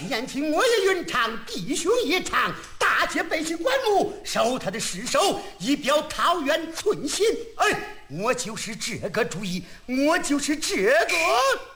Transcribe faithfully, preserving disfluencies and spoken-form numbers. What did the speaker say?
年轻我也云长，弟兄也长，大街百姓棺木，收他的尸首，以表桃园寸心。哎，我就是这个主意，我就是这个。